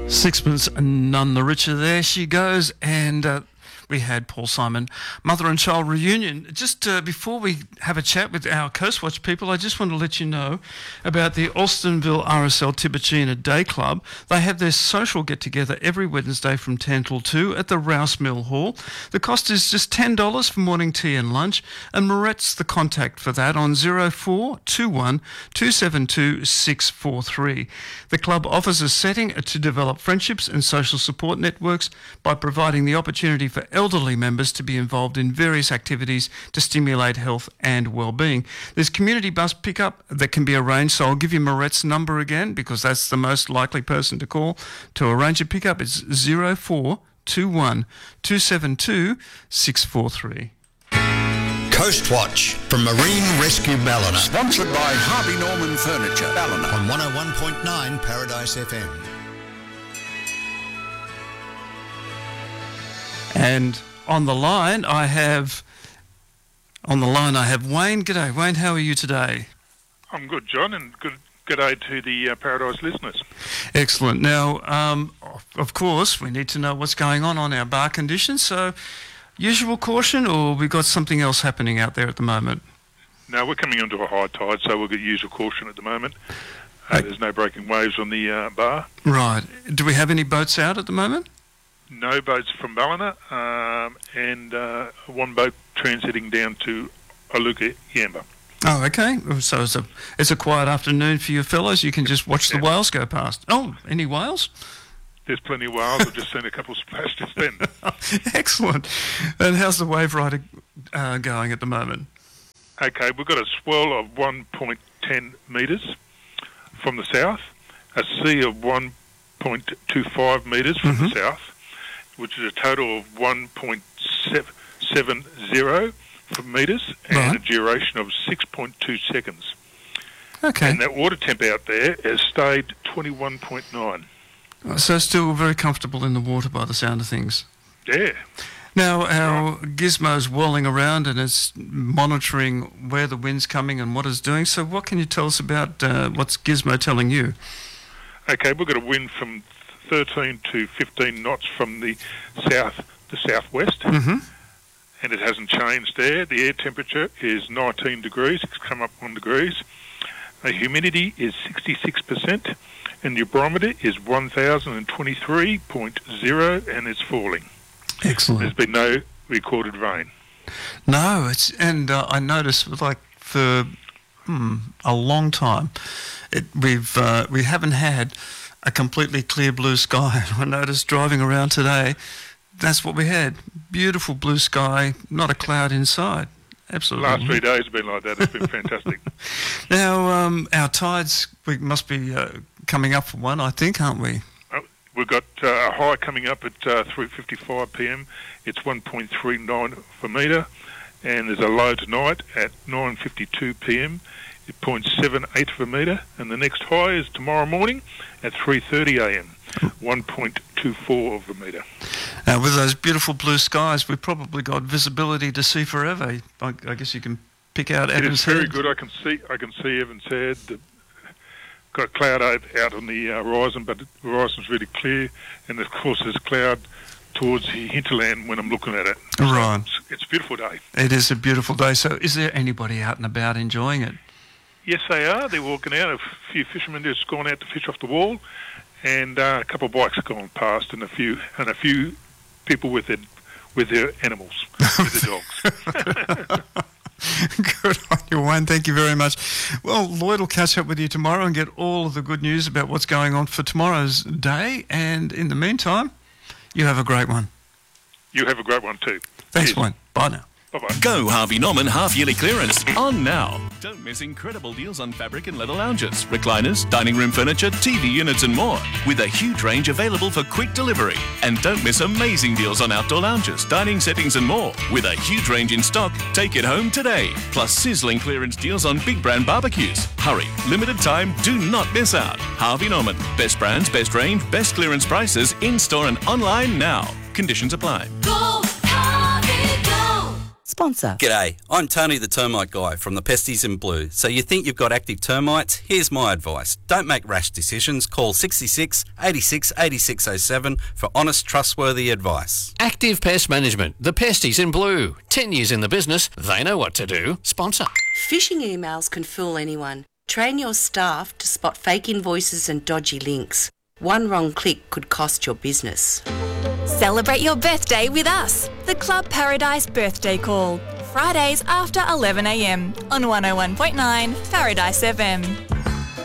Sixpence None the Richer. There she goes. And we had Paul Simon, Mother and Child Reunion. Just before we have a chat with our Coastwatch people, I just want to let you know about the Alstonville RSL Tiburtina Day Club. They have their social get-together every Wednesday from 10 till 2 at the Rouse Mill Hall. The cost is just $10 for morning tea and lunch, and Moret's the contact for that on 0421 272 643. The club offers a setting to develop friendships and social support networks by providing the opportunity for elderly members to be involved in various activities to stimulate health and well-being. There's community bus pickup that can be arranged, so I'll give you Moret's number again because that's the most likely person to call to arrange a pickup. It's 0421 272 643. Coastwatch from Marine Rescue Ballina. Sponsored by Harvey Norman Furniture, Ballina. On 101.9 Paradise FM. And on the line I have Wayne. G'day, Wayne. How are you today? I'm good, John, and good day to the Paradise listeners. Excellent. Now, of course, we need to know what's going on our bar conditions. So, usual caution, or we got something else happening out there at the moment? No, we're coming onto a high tide, so we'll get usual caution at the moment. There's no breaking waves on the bar. Right. Do we have any boats out at the moment? No boats from Ballina, and one boat transiting down to Iluka, Yamba. Oh, okay. So it's a quiet afternoon for you fellows. You can just watch the whales go past. Oh, any whales? There's plenty of whales. I've just seen a couple splash just then. Excellent. And how's the wave rider going at the moment? Okay, we've got a swell of 1.10 metres from the south, a sea of 1.25 metres from the south, which is a total of 1.70 metres and a duration of 6.2 seconds. Okay. And that water temp out there has stayed 21.9. So still very comfortable in the water by the sound of things. Yeah. Now, our gizmo's whirling around and it's monitoring where the wind's coming and what it's doing. So what can you tell us about what's Gizmo telling you? Okay, we've got a wind from 13 to 15 knots from the southwest, and it hasn't changed there. The air temperature is 19 degrees. It's come up 1 degree. The humidity is 66%, and the barometer is 1,023.0, and it's falling. Excellent. There's been no recorded rain. No, I noticed like for a long time, we haven't had a completely clear blue sky. I noticed driving around today, that's what we had. Beautiful blue sky, not a cloud inside. Absolutely. Last 3 days have been like that. It's been fantastic. Now, our tides, we must be coming up for one, I think, aren't we? We've got a high coming up at 3:55 p.m. It's 1.39 per metre, and there's a low tonight at 9:52 p.m. It's 0.78 per metre, and the next high is tomorrow morning at 3:30 a.m. 1.24 of a metre. Now, with those beautiful blue skies, we've probably got visibility to see forever. I guess you can pick out Evans Head. It is very good. I can see Evans Head. Got cloud out on the horizon, but the horizon's really clear, and of course there's cloud towards the hinterland when I'm looking at it. Right. So it's a beautiful day. It is a beautiful day. So is there anybody out and about enjoying it? Yes, they are. They're walking out. A few fishermen just gone out to fish off the wall, and a couple of bikes have gone past, and a few people with their animals, with their dogs. Good on you, Wayne. Thank you very much. Well, Lloyd will catch up with you tomorrow and get all of the good news about what's going on for tomorrow's day. And in the meantime, you have a great one. You have a great one too. Thanks, Cheers. Wayne. Bye now. Bye-bye. Go Harvey Norman half-yearly clearance on now. Don't miss incredible deals on fabric and leather lounges, recliners, dining room furniture, TV units and more, with a huge range available for quick delivery. And don't miss amazing deals on outdoor lounges, dining settings and more, with a huge range in stock. Take it home today. Plus sizzling clearance deals on big brand barbecues. Hurry, limited time, do not miss out. Harvey Norman, best brands, best range, best clearance prices, in-store and online now. Conditions apply. Go, Harvey, go! sponsor. G'day, I'm Tony the Termite Guy from the Pesties in Blue. So you think you've got active termites? Here's my advice. Don't make rash decisions. Call 66 86 8607 for honest, trustworthy advice. Active Pest Management, the Pesties in Blue. 10 years in the business, they know what to do. Sponsor. Phishing emails can fool anyone. Train your staff to spot fake invoices and dodgy links. One wrong click could cost your business. Celebrate your birthday with us. The Club Paradise Birthday Call. Fridays after 11 a.m. on 101.9 Paradise FM.